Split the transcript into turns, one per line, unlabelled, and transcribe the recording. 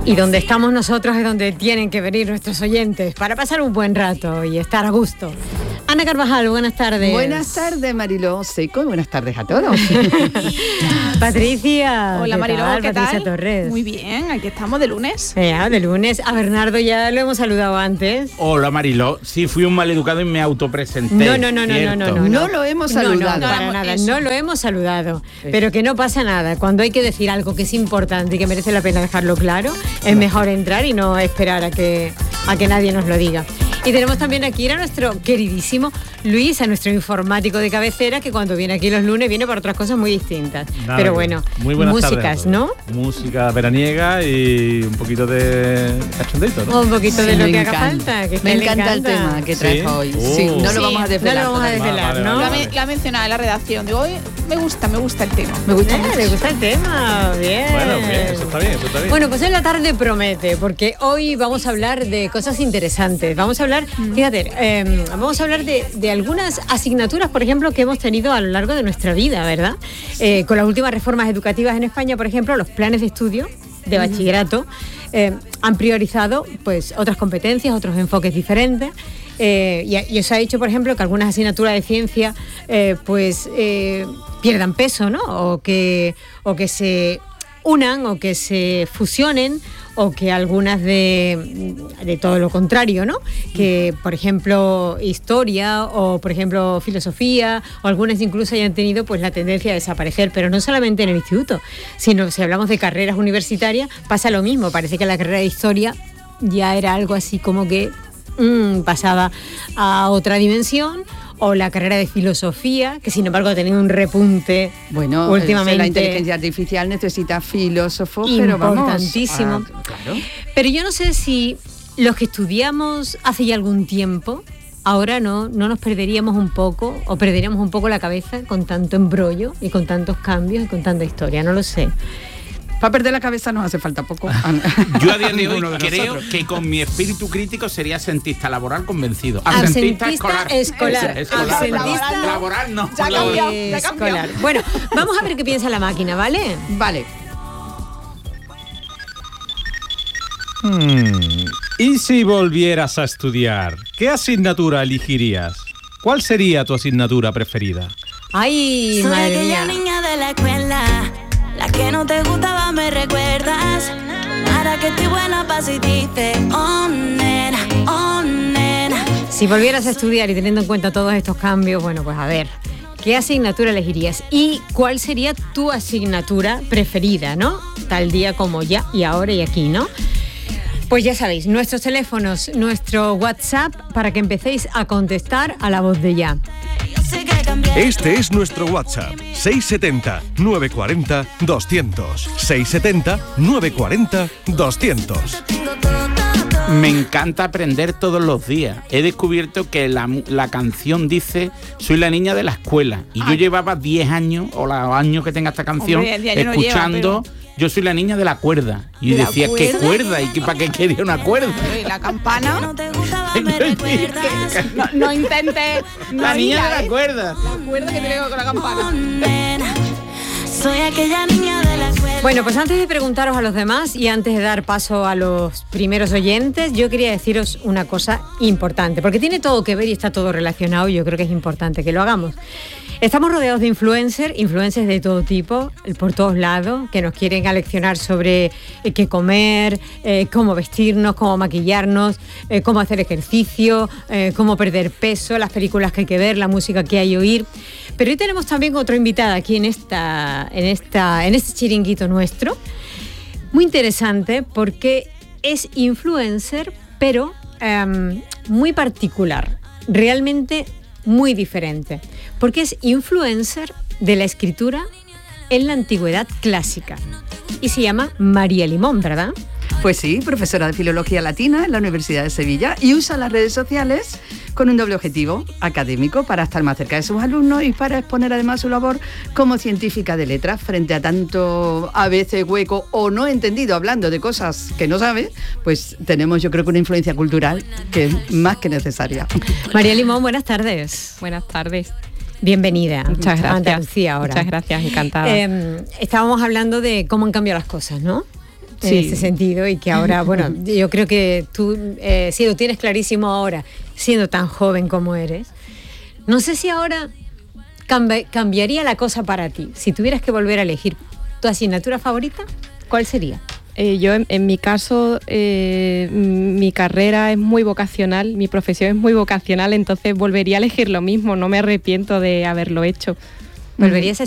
Y donde estamos nosotros es donde tienen que venir nuestros oyentes para pasar un buen rato y estar a gusto. Ana Carvajal, buenas tardes.
Buenas tardes, Mariló Seco, y buenas tardes a todos.
Patricia.
Hola, Mariló, ¿qué tal?
Patricia Torres.
Muy bien, aquí estamos de lunes.
De lunes. A Bernardo ya lo hemos saludado antes.
Hola, Mariló. Sí, fui un maleducado y me autopresenté.
No
lo hemos saludado.
No, para nada,
eso.
no lo hemos saludado. Pero que no pasa nada. Cuando hay que decir algo que es importante y que merece la pena dejarlo claro, es mejor entrar y no esperar a que nadie nos lo diga. Y tenemos también aquí a nuestro queridísimo Luis, a nuestro informático de cabecera, que cuando viene aquí los lunes viene por otras cosas muy distintas.
Nada,
pero bueno,
muy buenas
músicas,
tardes,
¿no?
Música veraniega y un poquito de cachondeito, ¿no?
Un poquito de
Sí,
lo
me
que
encanta.
haga falta. Que
Me
le
encanta el tema que traes
¿Sí?
hoy. Sí, no lo vamos a desvelar.
No lo vamos a desvelar,
Vale,
¿no?
vale.
La ha mencionado en la redacción. Digo, hoy me gusta el tema. Me gusta mucho.
Le gusta el tema, bien.
Bueno, bien, eso está bien.
Bueno, pues en la tarde promete, porque hoy vamos a hablar de cosas interesantes. Vamos a hablar, fíjate, vamos a hablar de algunas asignaturas, por ejemplo, que hemos tenido a lo largo de nuestra vida, ¿verdad? Con las últimas reformas educativas en España, por ejemplo, los planes de estudio de bachillerato han priorizado pues otras competencias, otros enfoques diferentes. Y eso ha hecho, por ejemplo, que algunas asignaturas de ciencia pierdan peso, ¿no? O que se unan o que se fusionen, o que algunas de todo lo contrario, ¿no? Que, por ejemplo, historia o, por ejemplo, filosofía, o algunas incluso hayan tenido pues la tendencia a desaparecer, pero no solamente en el instituto, sino si hablamos de carreras universitarias, pasa lo mismo. Parece que la carrera de historia ya era algo así como que pasaba a otra dimensión, o la carrera de filosofía, que sin embargo ha tenido un repunte últimamente.
La inteligencia artificial necesita filósofos, pero vamos.
Importantísimo.
Claro.
Pero yo no sé si los que estudiamos hace ya algún tiempo, ahora no nos perderíamos un poco, o perderíamos un poco la cabeza con tanto embrollo y con tantos cambios y con tanta historia, no lo sé.
Para perder la cabeza nos hace falta poco.
Yo a día de hoy creo que con mi espíritu crítico sería absentista laboral convencido. Absentista
escolar.
Absentista laboral no.
Ya ha cambiado, ya ha cambiado.
Escolar. Bueno, vamos a ver qué piensa la máquina, ¿vale?
Vale.
¿Y si volvieras a estudiar? ¿Qué asignatura elegirías? ¿Cuál sería tu asignatura preferida?
Ay,
Soy
madre
aquella
mía.
niña de la escuela, la que no te gustaba, me recuerdas. Ahora que estoy buena pa' si dices, oh nena, oh nena.
Si volvieras a estudiar y teniendo en cuenta todos estos cambios, bueno, pues a ver, ¿qué asignatura elegirías? ¿Y cuál sería tu asignatura preferida, no? Tal día como ya y ahora y aquí, ¿no? Pues ya sabéis, nuestros teléfonos, nuestro WhatsApp, para que empecéis a contestar a la voz de ya.
Yo sé que cambié.
Este es nuestro WhatsApp, 670-940-200. 670-940-200.
Me encanta aprender todos los días. He descubierto que la canción dice soy la niña de la escuela. Y yo llevaba 10 años, o los años que tenga esta canción,
Hombre, 10 años no
escuchando
lleva,
yo soy la niña de la cuerda. Y
¿De la
decía, ¿qué
cuerda?
cuerda? ¿Y para qué quería una cuerda?
Y la campana.
No te gustaba, me recuerdas.
No intentes.
La niña de la cuerda.
La cuerda que tiene con la
Oh
campana.
nena, soy aquella niña de la escuela.
Bueno, pues antes de preguntaros a los demás y antes de dar paso a los primeros oyentes, yo quería deciros una cosa importante, porque tiene todo que ver y está todo relacionado, y yo creo que es importante que lo hagamos. Estamos rodeados de influencers de todo tipo, por todos lados, que nos quieren aleccionar sobre qué comer, cómo vestirnos, cómo maquillarnos, cómo hacer ejercicio, cómo perder peso, las películas que hay que ver, la música que hay que oír. Pero hoy tenemos también otra invitada aquí en este chiringuito nuestro, muy interesante porque es influencer, pero muy particular, realmente muy diferente, porque es influencer de la escritura en la antigüedad clásica y se llama María Limón, ¿verdad?
Pues sí, profesora de Filología Latina en la Universidad de Sevilla, y usa las redes sociales con un doble objetivo académico, para estar más cerca de sus alumnos y para exponer además su labor como científica de letras frente a tanto a veces hueco o no entendido, hablando de cosas que no sabe. Pues tenemos, yo creo, que una influencia cultural que es más que necesaria.
María Limón, buenas tardes.
Buenas tardes.
Bienvenida.
Muchas gracias.
A Andalucía ahora.
Muchas gracias, encantada.
Estábamos hablando de cómo han cambiado las cosas, ¿no? en
Sí.
ese sentido y que ahora, bueno, yo creo que tú, si lo tienes clarísimo ahora, siendo tan joven como eres, no sé si ahora cambiaría la cosa para ti. Si tuvieras que volver a elegir tu asignatura favorita, ¿cuál sería?
Yo, en mi caso, mi carrera es muy vocacional, mi profesión es muy vocacional, entonces volvería a elegir lo mismo, no me arrepiento de haberlo hecho.
¿Volverías a